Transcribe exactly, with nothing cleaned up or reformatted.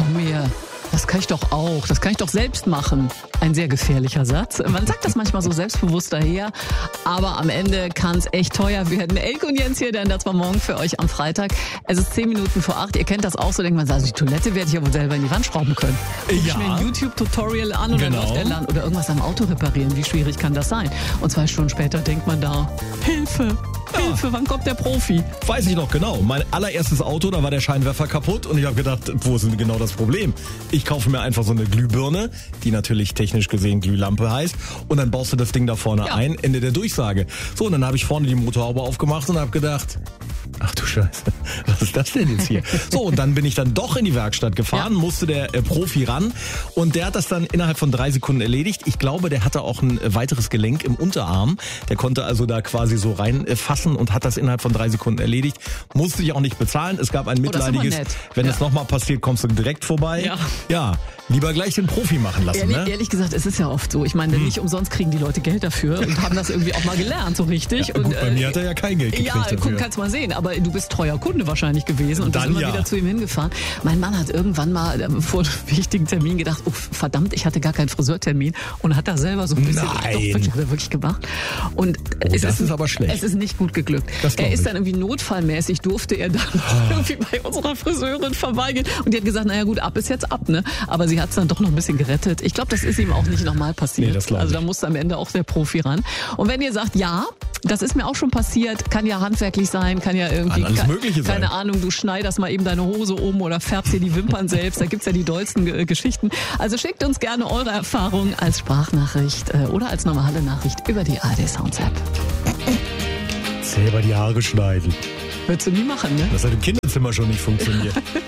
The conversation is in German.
mir, das kann ich doch auch, das kann ich doch selbst machen. Ein sehr gefährlicher Satz. Man sagt das manchmal so selbstbewusst daher, aber am Ende kann es echt teuer werden. Elke und Jens hier, denn das war morgen für euch am Freitag. Es ist zehn Minuten vor acht. Ihr kennt das auch so, denkt man, also die Toilette werde ich ja wohl selber in die Wand schrauben können. Guck Ja. ich mir ein YouTube-Tutorial an und Genau. dann läuft der Land oder irgendwas am Auto reparieren. Wie schwierig kann das sein? Und zwei Stunden später denkt man da, Hilfe, Hilfe, wann kommt der Profi? Weiß ich noch genau. Mein allererstes Auto, da war der Scheinwerfer kaputt und ich habe gedacht, wo ist denn genau das Problem? Ich kaufe mir einfach so eine Glühbirne, die natürlich technisch gesehen Glühlampe heißt, und dann baust du das Ding da vorne Ja. ein, Ende der Durchsage. So, und dann habe ich vorne die Motorhaube aufgemacht und habe gedacht, ach du Scheiße, was ist das denn jetzt hier? So, und dann bin ich dann doch in die Werkstatt gefahren, Ja. musste der äh, Profi ran und der hat das dann innerhalb von drei Sekunden erledigt. Ich glaube, der hatte auch ein äh, weiteres Gelenk im Unterarm. Der konnte also da quasi so reinfassen und hat das innerhalb von drei Sekunden erledigt. Musste ich auch nicht bezahlen. Es gab ein Oh, das ist aber mitleidiges, nett. wenn Ja. es nochmal passiert, kommst du direkt vorbei. Ja. Ja, lieber gleich den Profi machen lassen. Ehrlich, Ne? ehrlich gesagt, es ist ja oft so. Ich meine, nicht umsonst kriegen die Leute Geld dafür und haben das irgendwie auch mal gelernt, so richtig. Ja, und, gut, bei äh, mir hat er ja kein Geld gekriegt Ja, dafür. guck, kannst mal sehen. Aber du bist treuer Kunde wahrscheinlich gewesen und bist Dann immer ja. wieder zu ihm hingefahren. Mein Mann hat irgendwann mal äh, vor einem wichtigen Termin gedacht, oh, verdammt, ich hatte gar keinen Friseurtermin und hat da selber so ein bisschen... Nein. Doch, wirklich, hat er wirklich gemacht. Und Oh, es das ist, ist aber schlecht. Es ist nicht gut geglückt. Das glaub Er ist ich. dann irgendwie notfallmäßig, durfte er dann irgendwie bei unserer Friseurin vorbeigehen und die hat gesagt, naja gut, ab ist jetzt ab, ne? Aber sie hat es dann doch noch ein bisschen gerettet. Ich glaube, das ist ihm auch nicht nochmal passiert. Nee, das glaub also ich. da musste am Ende auch der Profi ran. Und wenn ihr sagt, ja, das ist mir auch schon passiert, kann ja handwerklich sein, kann ja irgendwie, Kann alles ke- Mögliche sein. keine Ahnung, du schneidest mal eben deine Hose um oder färbst dir die Wimpern selbst, da gibt's ja die dollsten äh, Geschichten. Also schickt uns gerne eure Erfahrungen als Sprachnachricht äh, oder als normale Nachricht über die A R D Sounds App. Selber die Haare schneiden. Würdest du nie machen, ne? Das hat im Kinderzimmer schon nicht funktioniert.